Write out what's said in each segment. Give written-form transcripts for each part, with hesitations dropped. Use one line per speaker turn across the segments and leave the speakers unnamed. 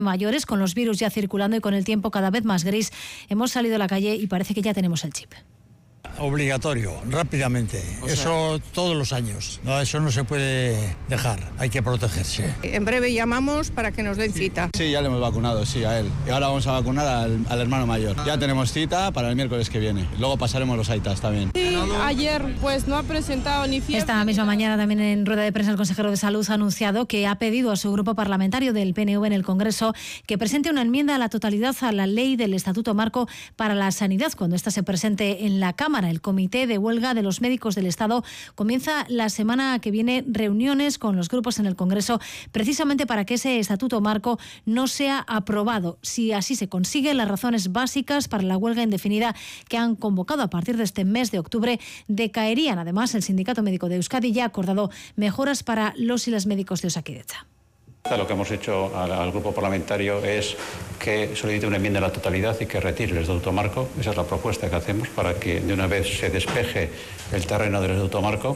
mayores, con los virus ya circulando y con el tiempo cada vez más gris, hemos salido a la calle y parece que ya tenemos el chip.
Obligatorio, rápidamente. Eso todos los años. No, eso no se puede dejar. Hay que protegerse.
En breve llamamos para que nos den cita.
Sí, ya le hemos vacunado, sí, a él. Y ahora vamos a vacunar al hermano mayor. Ya tenemos cita para el miércoles que viene. Luego pasaremos los aitas también.
Sí, ayer pues no ha presentado ni fiebre.
Esta misma mañana también en rueda de prensa el consejero de Salud ha anunciado que ha pedido a su grupo parlamentario del PNV en el Congreso que presente una enmienda a la totalidad a la ley del Estatuto Marco para la Sanidad cuando ésta se presente en la Cámara. El Comité de Huelga de los Médicos del Estado comienza la semana que viene reuniones con los grupos en el Congreso precisamente para que ese Estatuto Marco no sea aprobado. Si así se consigue, las razones básicas para la huelga indefinida que han convocado a partir de este mes de octubre decaerían. Además, el Sindicato Médico de Euskadi ya ha acordado mejoras para los y las médicos de Osakidetza.
Lo que hemos hecho al grupo parlamentario es que solicite una enmienda a la totalidad y que retire el Estatuto Marco. Esa es la propuesta que hacemos para que de una vez se despeje el terreno del Estatuto Marco.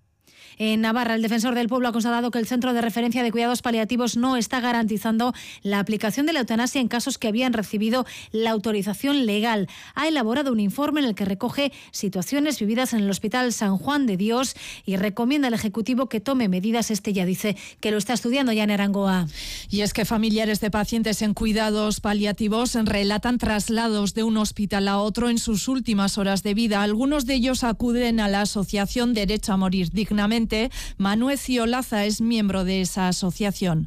En Navarra, el Defensor del Pueblo ha constatado que el Centro de Referencia de Cuidados Paliativos no está garantizando la aplicación de la eutanasia en casos que habían recibido la autorización legal. Ha elaborado un informe en el que recoge situaciones vividas en el Hospital San Juan de Dios y recomienda al Ejecutivo que tome medidas. Este ya dice que lo está estudiando ya en Arangoa.
Y es que familiares de pacientes en cuidados paliativos relatan traslados de un hospital a otro en sus últimas horas de vida. Algunos de ellos acuden a la asociación Derecho a Morir Dignamente. Manuel Ciolaza es miembro de esa asociación.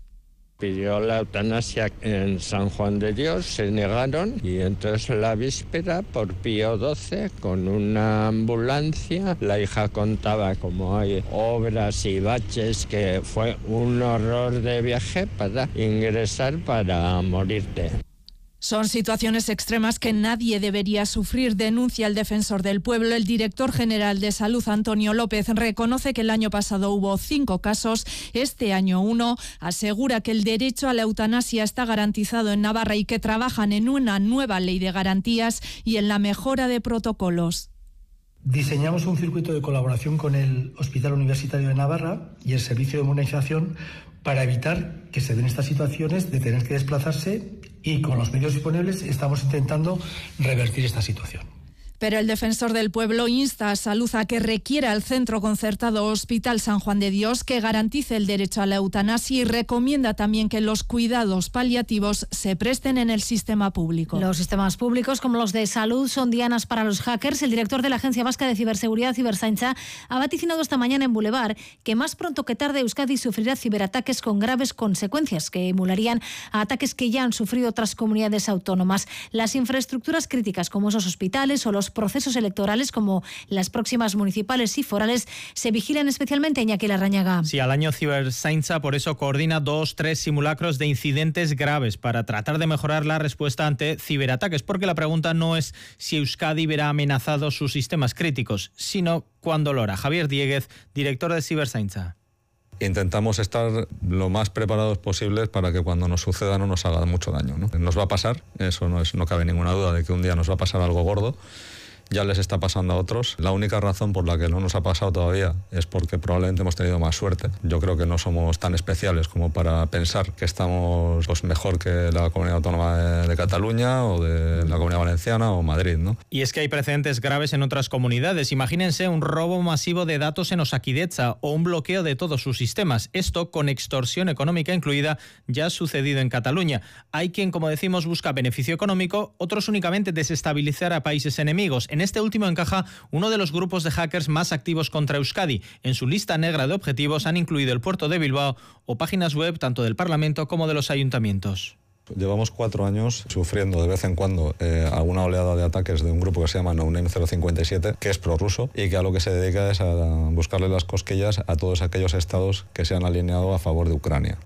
Pidió la eutanasia en San Juan de Dios, se negaron y entonces la víspera por Pío XII con una ambulancia, la hija contaba como hay obras y baches que fue un horror de viaje para ingresar para morirte.
Son situaciones extremas que nadie debería sufrir, denuncia el Defensor del Pueblo. El director general de Salud, Antonio López, reconoce que el año pasado hubo 5 casos, este año 1. Asegura que el derecho a la eutanasia está garantizado en Navarra y que trabajan en una nueva ley de garantías y en la mejora de protocolos.
Diseñamos un circuito de colaboración con el Hospital Universitario de Navarra y el Servicio de Inmunización para evitar que se den estas situaciones de tener que desplazarse, y con los medios disponibles estamos intentando revertir esta situación.
Pero el Defensor del Pueblo insta a Salud a que requiera al Centro Concertado Hospital San Juan de Dios que garantice el derecho a la eutanasia y recomienda también que los cuidados paliativos se presten en el sistema público.
Los sistemas públicos, como los de salud, son dianas para los hackers. El director de la Agencia Vasca de Ciberseguridad, Ciberzaintza, ha vaticinado esta mañana en Boulevard que más pronto que tarde Euskadi sufrirá ciberataques con graves consecuencias que emularían a ataques que ya han sufrido otras comunidades autónomas. Las infraestructuras críticas, como esos hospitales o los procesos electorales como las próximas municipales y forales, se vigilan especialmente. Iñaki Larrañaga.
Sí, al año Ciberzaintza por eso coordina 2-3 simulacros de incidentes graves para tratar de mejorar la respuesta ante ciberataques, porque la pregunta no es si Euskadi verá amenazados sus sistemas críticos, sino cuándo lo hará. Javier Dieguez, director de Ciberzaintza.
Intentamos estar lo más preparados posibles para que cuando nos suceda no nos haga mucho daño, ¿no? Nos va a pasar, eso no cabe ninguna duda de que un día nos va a pasar algo gordo. Ya les está pasando a otros. La única razón por la que no nos ha pasado todavía es porque probablemente hemos tenido más suerte. Yo creo que no somos tan especiales como para pensar que estamos mejor que la Comunidad Autónoma de Cataluña o de la Comunidad Valenciana o Madrid, ¿no?
Y es que hay precedentes graves en otras comunidades. Imagínense un robo masivo de datos en Osakidetza o un bloqueo de todos sus sistemas. Esto, con extorsión económica incluida, ya ha sucedido en Cataluña. Hay quien, como decimos, busca beneficio económico, otros únicamente desestabilizar a países enemigos. En este último encaja uno de los grupos de hackers más activos contra Euskadi. En su lista negra de objetivos han incluido el puerto de Bilbao o páginas web tanto del Parlamento como de los ayuntamientos.
Llevamos 4 años sufriendo de vez en cuando alguna oleada de ataques de un grupo que se llama No Name 057, que es prorruso y que a lo que se dedica es a buscarle las cosquillas a todos aquellos estados que se han alineado a favor de Ucrania.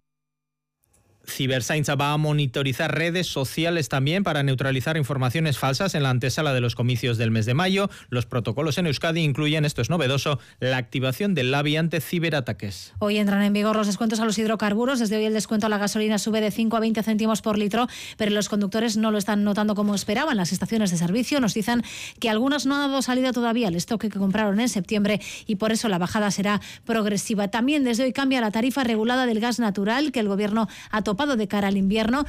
Ciberzaintza va a monitorizar redes sociales también para neutralizar informaciones falsas en la antesala de los comicios del mes de mayo. Los protocolos en Euskadi incluyen, esto es novedoso, la activación del LABI ante ciberataques.
Hoy entran en vigor los descuentos a los hidrocarburos. Desde hoy el descuento a la gasolina sube de 5 a 20 céntimos por litro, pero los conductores no lo están notando como esperaban. Las estaciones de servicio nos dicen que algunas no han dado salida todavía al stock que compraron en septiembre y por eso la bajada será progresiva. También desde hoy cambia la tarifa regulada del gas natural que el Gobierno ha topado desocupado de cara al invierno,